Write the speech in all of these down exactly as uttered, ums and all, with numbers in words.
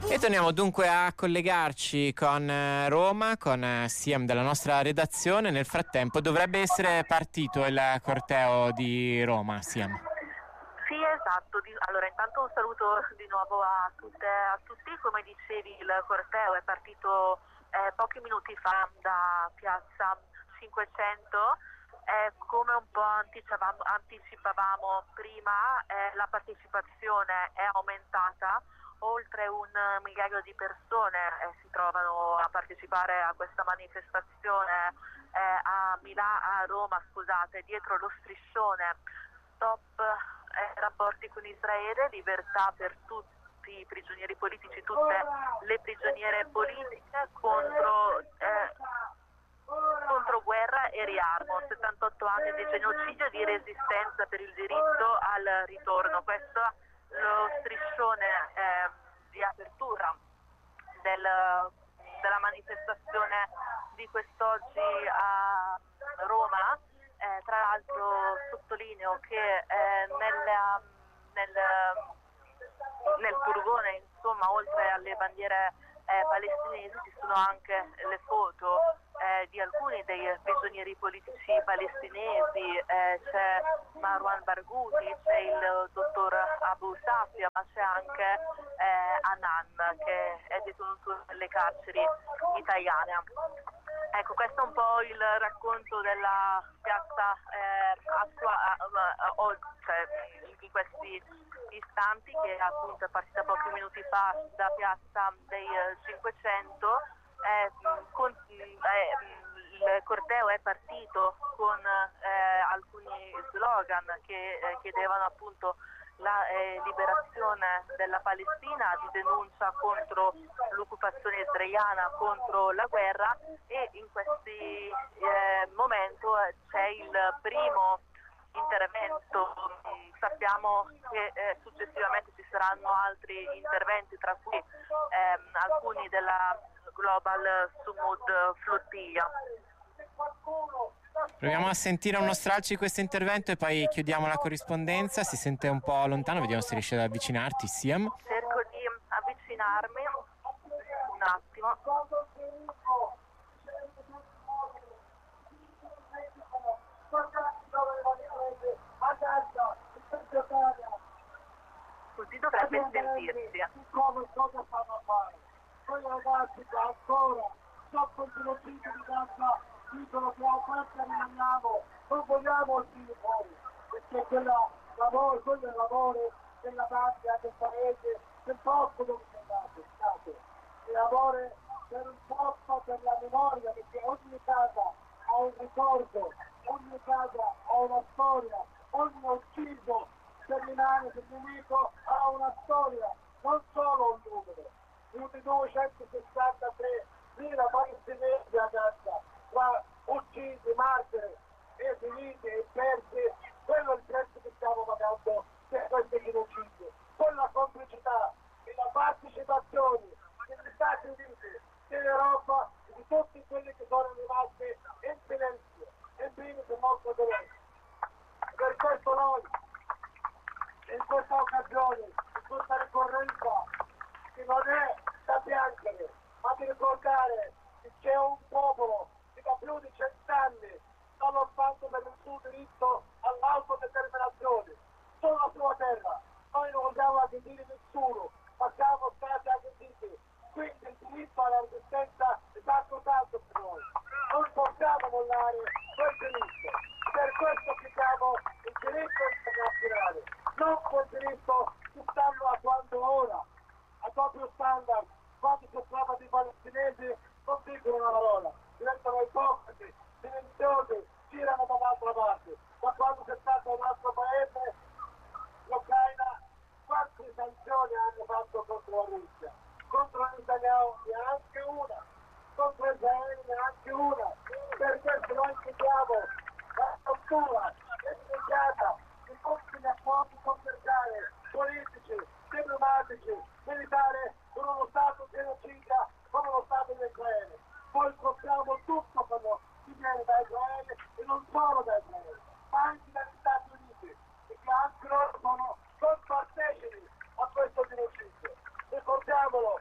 E torniamo dunque a collegarci con eh, Roma, con eh, Siam della nostra redazione. Nel frattempo dovrebbe essere partito il corteo di Roma, Siam. Sì, esatto. Di- Allora, intanto un saluto di nuovo a tutte a tutti. Come dicevi, il corteo è partito eh, pochi minuti fa da Piazza cinquecento. Eh, come un po' anticipavamo, anticipavamo prima, eh, la partecipazione è aumentata. Oltre un migliaio di persone eh, si trovano a partecipare a questa manifestazione eh, a Milano, a Roma, scusate, dietro lo striscione Stop eh, rapporti con Israele, libertà per tutti i prigionieri politici, tutte le prigioniere politiche, contro, eh, contro guerra e riarmo, settantotto anni di genocidio e di resistenza per il diritto al ritorno. Questo è lo striscione eh, di apertura del, della manifestazione di quest'oggi a Roma. Eh, tra l'altro sottolineo che eh, nel, nel, nel furgone, insomma, oltre alle bandiere eh, palestinesi ci sono anche le foto eh, di alcuni dei prigionieri politici palestinesi, eh, c'è Marwan Barghouti, c'è il dottor Abu Safia, ma c'è anche eh, Anan, che è detenuto nelle carceri italiane. Ecco, questo è un po' il racconto della piazza eh, attuale, cioè in questi istanti, che appunto è partita pochi minuti fa da Piazza dei cinquecento. Eh, con, eh, il corteo è partito con eh, alcuni slogan che eh, chiedevano appunto la eh, liberazione della Palestina, di denuncia contro l'occupazione israeliana, contro la guerra, e in questo eh, momento c'è il primo intervento. Sappiamo che eh, successivamente ci saranno altri interventi, tra cui ehm, alcuni della Global Sumud Flottiglia. Proviamo a sentire uno stralcio di questo intervento e poi chiudiamo la corrispondenza. Si sente un po' lontano, vediamo se riesce ad avvicinarti, Siam. Cerco di avvicinarmi un attimo. Così dovrebbe sentirsi. Come cosa fanno a fare? Quei ragazzi che ancora dopo il genocidio di Gaza dicono che a questa rimaniamo, non vogliamo uscire fuori, perché quella lavoro, quello è il lavoro della patria, del paese, del posto dove sei nato, state. Il lavoro per un posto, per la memoria, perché ogni casa ha un ricordo, ogni casa ha una storia, ogni ucciso terminale del nemico ha una storia, non solo un numero. Più di duecentosessantatré mila palestinesi a Gaza, tra uccisi, martiri e feriti e persi. Quello è il prezzo che stiamo pagando per questi genocidi. Con la complicità e la partecipazione degli Stati Uniti, dell'Europa e di tutti quelli che sono rimasti in silenzio, e primi del nostro governo. Per questo noi, in questa occasione, in questa ricorrenza, che non è da piangere, ma di ricordare che c'è un popolo che da più di cent'anni sta lottando per il suo diritto all'autodeterminazione sulla sua terra. Noi non vogliamo aggredire nessuno, ma siamo stati aggrediti, quindi il diritto alla resistenza è sacrosanto per noi. Non possiamo mollare quel diritto. Per questo chiediamo il diritto internazionale, non quel diritto che stanno attuando ora, a doppio standard. Quando si tratta di palestinesi non dicono una parola, diventano ipocriti, silenziosi, girano dall'altra parte. Ma quando si tratta di un altro paese, l'Ucraina, quante sanzioni hanno fatto contro la Russia? Contro l'Italia neanche una, contro Israele neanche una. Per questo noi chiediamo la struttura immediata di tutti gli accordi commerciali, politici, diplomatici, militari, con uno Stato genocida come lo Stato di Israele. Poi troppiamo tutto quello che viene da Israele, e non solo da Israele, ma anche dagli Stati Uniti, perché anche loro sono compartecipi a questo genocidio. Ricordiamolo,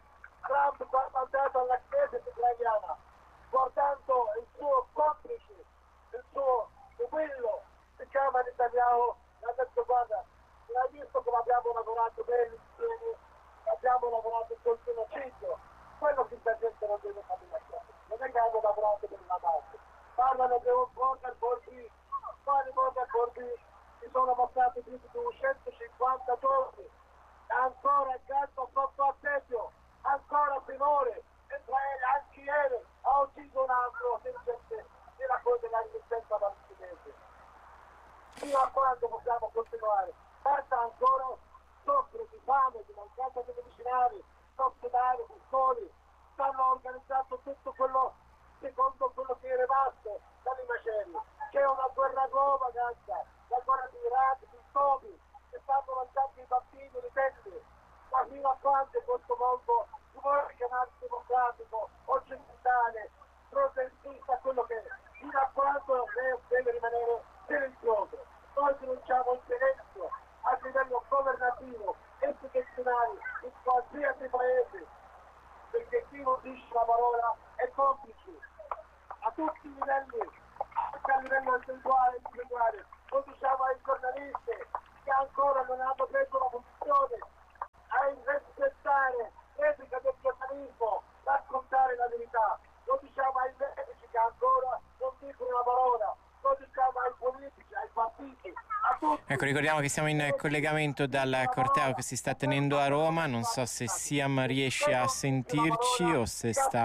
Trump quando è andato alla chiesa israeliana, guardando il suo complice, il suo pupillo, si chiama Netanyahu, e ha detto guarda, hai visto come abbiamo lavorato bene insieme, abbiamo lavorato sul genocidio, quello che la gente non deve capire, non è che hanno lavorato per la base, parlano di un border border, quali border border, si sono passati più di duecentocinquanta giorni, e ancora il gatto sotto assedio, ancora finore, Israele anche ieri ha ucciso un altro dirigente della cosa della resistenza palestinese. Fino a quando possiamo continuare? Marta ancora soffre di fame, di mancanza di medicinali, ospedali, scuole, stanno organizzando tutto quello secondo quello che è rimasto dalle macerie. C'è una guerra nuova, cazzo, la guerra di Iraq, di Tobi, che stanno lanciando i bambini, le tende. Ma fino a quando in questo mondo si vuole chiamarsi democratico, occidentale, progressista, quello che è, fino a quando deve, deve rimanere silenzioso. Noi denunciamo il silenzio a livello governativo, istituzionale, in qualsiasi paese, perché chi non dice la parola è complice a tutti i livelli, anche a livello individuale e individuale. Lo diciamo ai giornalisti che ancora non hanno preso la posizione a rispettare l'etica del giornalismo, raccontare la verità. Lo diciamo ai medici che ancora non dicono la parola, lo diciamo ai politici, ai partiti, a tutti. Ecco, ricordiamo che siamo in collegamento dal corteo che si sta tenendo a Roma. Non so se Siam riesce a sentirci o se sta...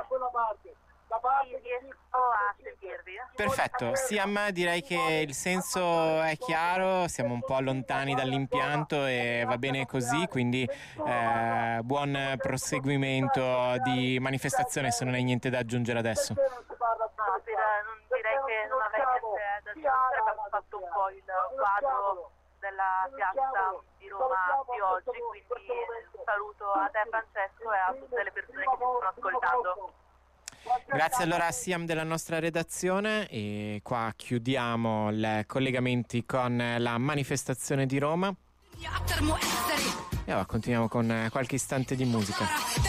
a sentirvi. Perfetto, Siam, direi che il senso è chiaro, siamo un po' lontani dall'impianto e va bene così, quindi eh, buon proseguimento di manifestazione, se non hai niente da aggiungere adesso. No, per, non direi che non avrei niente da aggiungere, abbiamo fatto un po' il quadro della piazza di Roma di oggi, quindi un saluto a te Francesco e a tutte le persone che ci stanno ascoltando. Grazie allora a Siam della nostra redazione, e qua chiudiamo i collegamenti con la manifestazione di Roma e ora continuiamo con qualche istante di musica.